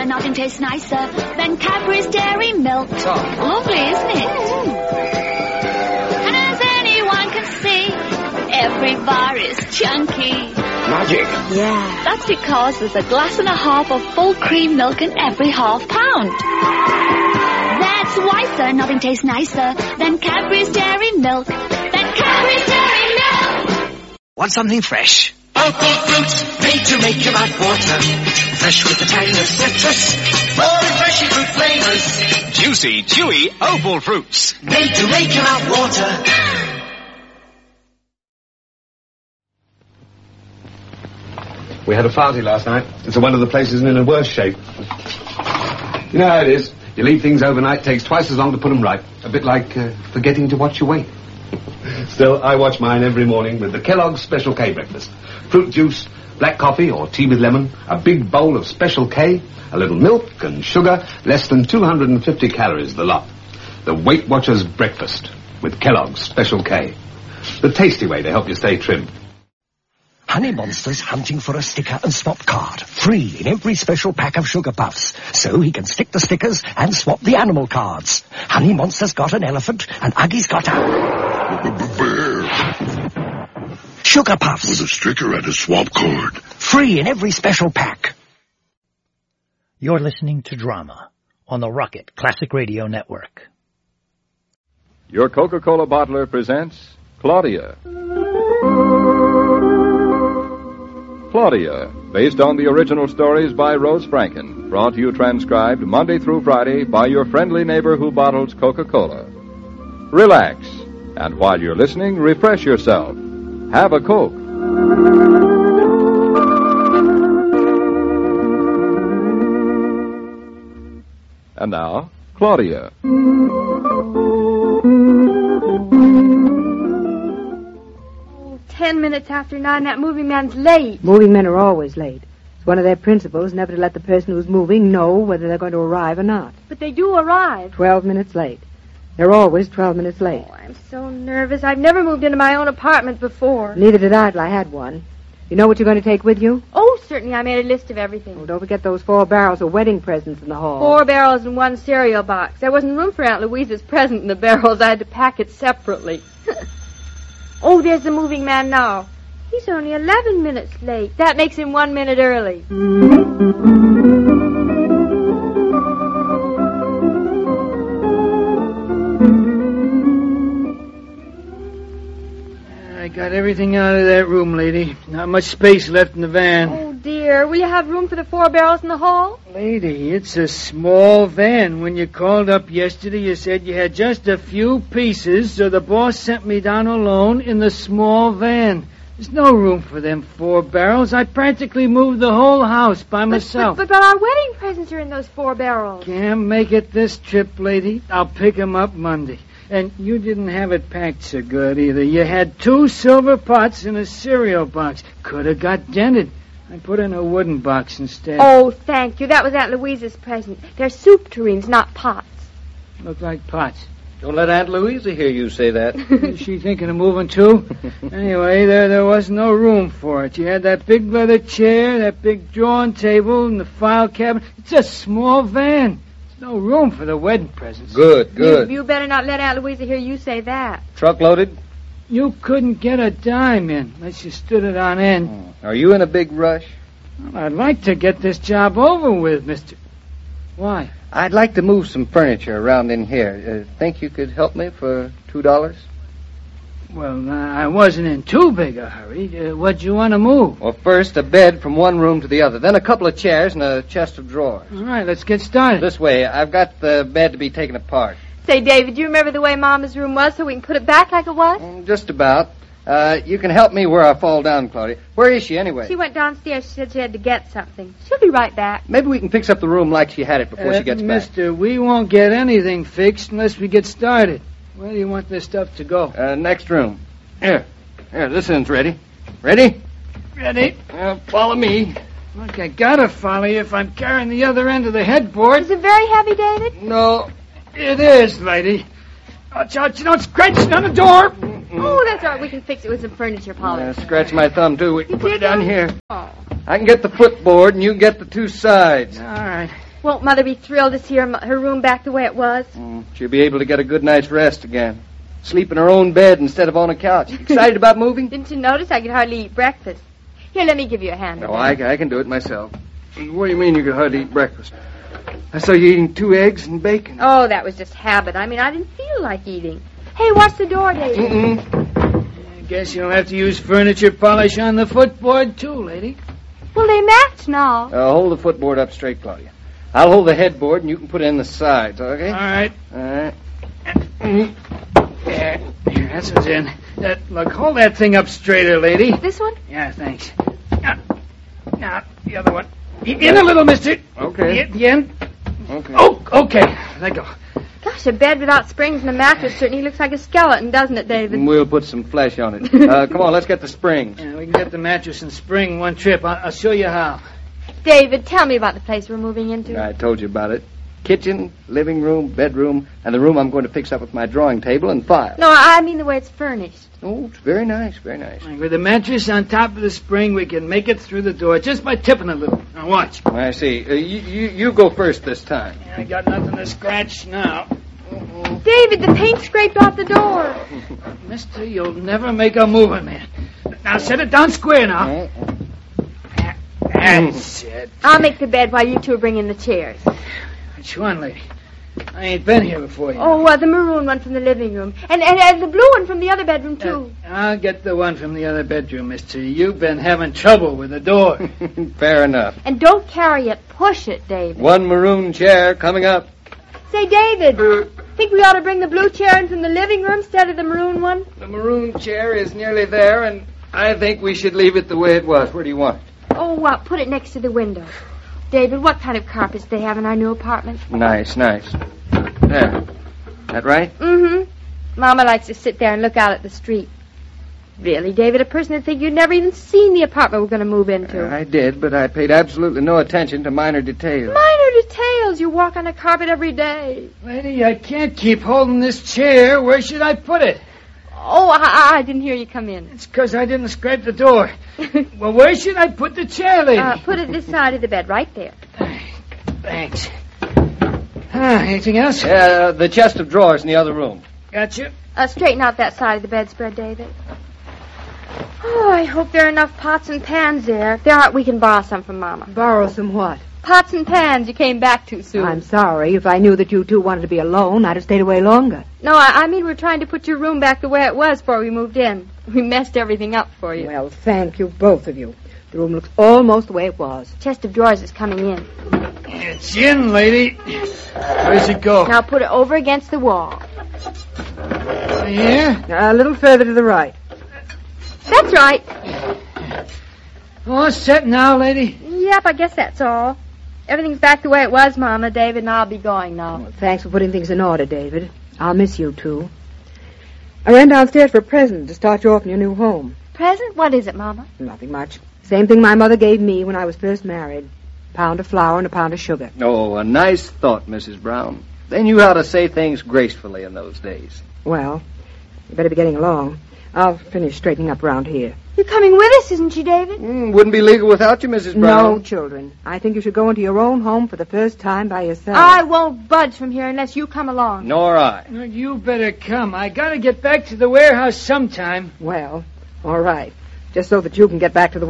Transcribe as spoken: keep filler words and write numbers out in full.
nothing tastes nicer than Cadbury's Dairy Milk. Talk. Lovely, isn't it? Mm. And as anyone can see, every bar is chunky. Magic. Yeah. That's because there's a glass and a half of full cream milk in every half pound. That's why, sir, nothing tastes nicer than Cadbury's Dairy Milk. Than Cadbury's Dairy Milk! Want something fresh? Opal fruits, made to make your mouth water. Fresh with the tang of citrus. More refreshing fruit flavors. Juicy, chewy Opal fruits. Made to make your mouth water. We had a party last night. It's one of the places in a worse shape. You know how it is. You leave things overnight, takes twice as long to put them right. A bit like uh, forgetting to watch your weight. Still, I watch mine every morning with the Kellogg's Special K breakfast. Fruit juice, black coffee or tea with lemon, a big bowl of Special K, a little milk and sugar, less than two hundred fifty calories the lot. The Weight Watchers breakfast with Kellogg's Special K. The tasty way to help you stay trim. Honey Monster's hunting for a sticker and swap card. Free in every special pack of Sugar Puffs. So he can stick the stickers and swap the animal cards. Honey Monster's got an elephant and Uggy's got a... bear. Sugar Puffs. With a sticker and a swap card. Free in every special pack. You're listening to Drama on the Rocket Classic Radio Network. Your Coca-Cola bottler presents Claudia. Claudia, based on the original stories by Rose Franken, brought to you transcribed Monday through Friday by your friendly neighbor who bottles Coca-Cola. Relax, and while you're listening, refresh yourself. Have a Coke. And now, Claudia. Ten minutes after nine, that moving man's late. Moving men are always late. It's one of their principles never to let the person who's moving know whether they're going to arrive or not. But they do arrive. Twelve minutes late. They're always twelve minutes late. Oh, I'm so nervous. I've never moved into my own apartment before. Neither did I till I had one. You know what you're going to take with you? Oh, certainly. I made a list of everything. Oh, don't forget those four barrels of wedding presents in the hall. Four barrels and one cereal box. There wasn't room for Aunt Louisa's present in the barrels. I had to pack it separately. Oh, there's the moving man now. He's only eleven minutes late. That makes him one minute early. I got everything out of that room, lady. Not much space left in the van. Oh, dear. Will you have room for the four barrels in the hall? Lady, it's a small van. When you called up yesterday, you said you had just a few pieces, so the boss sent me down alone in the small van. There's no room for them four barrels. I practically moved the whole house by but, myself. But, but, but our wedding presents are in those four barrels. Can't make it this trip, lady. I'll pick 'em up Monday. And you didn't have it packed so good either. You had two silver pots in a cereal box. Could have got dented. I put in a wooden box instead. Oh, thank you. That was Aunt Louisa's present. They're soup tureens, not pots. Look like pots. Don't let Aunt Louisa hear you say that. Is she thinking of moving too? Anyway, there there was no room for it. You had that big leather chair, that big drawing table, and the file cabinet. It's a small van. There's no room for the wedding presents. Good, good. You, you better not let Aunt Louisa hear you say that. Truck loaded? You couldn't get a dime in unless you stood it on end. Oh. Are you in a big rush? Well, I'd like to get this job over with, Mister Why? I'd like to move some furniture around in here. Uh, think you could help me for two dollars? Well, uh, I wasn't in too big a hurry. Uh, what'd you want to move? Well, first a bed from one room to the other, then a couple of chairs and a chest of drawers. All right, let's get started. This way. I've got the bed to be taken apart. Say, David, do you remember the way Mama's room was so we can put it back like it was? Mm, just about. Uh, you can help me where I fall down, Claudia. Where is she, anyway? She went downstairs. She said she had to get something. She'll be right back. Maybe we can fix up the room like she had it before uh, she gets mister, back. Mister, we won't get anything fixed unless we get started. Where do you want this stuff to go? Uh, next room. Here. Here, this end's ready. Ready? Ready. Uh, follow me. Look, I gotta follow you if I'm carrying the other end of the headboard. Is it very heavy, David? No, it is, lady. Watch out, you don't scratch it on the door. Mm-mm. Oh, that's all right. We can fix it with some furniture polish. Uh, scratch my thumb, too. We can you put it down that? here. Oh. I can get the footboard, and you get the two sides. All right. Won't Mother be thrilled to see her, her room back the way it was? Mm, she'll be able to get a good night's rest again. Sleep in her own bed instead of on a couch. Excited about moving? Didn't you notice I could hardly eat breakfast? Here, let me give you a hand. No, I, I can do it myself. What do you mean you could hardly eat breakfast? I saw you eating two eggs and bacon. Oh, that was just habit. I mean, I didn't feel like eating. Hey, watch the door, David. Mm-mm. I guess you'll have to use furniture polish on the footboard, too, lady. Well, they match now. Uh, hold the footboard up straight, Claudia. I'll hold the headboard, and you can put it in the sides, okay? All right. All right. There. There, that's what's in. Uh, look, hold that thing up straighter, lady. This one? Yeah, thanks. Now, now the other one. In a little, mister. Okay. The, the end. Okay. Oh, okay. Let go. Gosh, a bed without springs and a mattress certainly looks like a skeleton, doesn't it, David? We'll put some flesh on it. Uh, come on, let's get the springs. Yeah, we can get the mattress and spring in one trip. I'll, I'll show you how. David, tell me about the place we're moving into. I told you about it. Kitchen, living room, bedroom, and the room I'm going to fix up with my drawing table and file. No, I mean the way it's furnished. Oh, it's very nice, very nice. With the mattress on top of the spring, we can make it through the door just by tipping a little. Now, watch. I see. Uh, you, you, you go first this time. I got nothing to scratch now. David, the paint scraped off the door. Mister, you'll never make a moving, man. Now, set it down square now. That's it. I'll make the bed while you two bring in the chairs. Which one, lady? I ain't been here before. You oh, uh, the maroon one from the living room. And, and, and the blue one from the other bedroom, too. Uh, I'll get the one from the other bedroom, mister. You've been having trouble with the door. Fair enough. And don't carry it. Push it, David. One maroon chair coming up. Say, David, think we ought to bring the blue chair in from the living room instead of the maroon one? The maroon chair is nearly there, and I think we should leave it the way it was. Where do you want it? Oh, uh, put it next to the window. David, what kind of carpets do they have in our new apartment? Nice, nice. There. That right? Mm-hmm. Mama likes to sit there and look out at the street. Really, David, a person would think you'd never even seen the apartment we're going to move into. Uh, I did, but I paid absolutely no attention to minor details. Minor details? You walk on a carpet every day. Lady, I can't keep holding this chair. Where should I put it? Oh, I, I didn't hear you come in. It's because I didn't scrape the door. Well, where should I put the chair, lady? Uh, put it this side of the bed, right there. Thanks. Ah, anything else? Yeah, uh, the chest of drawers in the other room. Gotcha. Uh, straighten out that side of the bedspread, David. Oh, I hope there are enough pots and pans there. If there aren't, we can borrow some from Mama. Borrow some what? Pots and pans. You came back too soon. I'm sorry. If I knew that you two wanted to be alone, I'd have stayed away longer. No, I, I mean we're trying to put your room back the way it was before we moved in. We messed everything up for you. Well, thank you, both of you. The room looks almost the way it was. Chest of drawers is coming in. It's in, lady. Where's it go? Now put it over against the wall. Here? A little further to the right. That's right. All set now, lady? Yep, I guess that's all. Everything's back the way it was, Mama, David, and I'll be going now. Well, thanks for putting things in order, David. I'll miss you, too. I ran downstairs for a present to start you off in your new home. Present? What is it, Mama? Nothing much. Same thing my mother gave me when I was first married. A pound of flour and a pound of sugar. Oh, a nice thought, Missus Brown. They knew how to say things gracefully in those days. Well, you better be getting along. I'll finish straightening up around here. You're coming with us, isn't she, David? Mm, wouldn't be legal without you, Missus Brown. No, children. I think you should go into your own home for the first time by yourself. I won't budge from here unless you come along. Nor I. Well, you better come. I gotta get back to the warehouse sometime. Well, all right. Just so that you can get back to the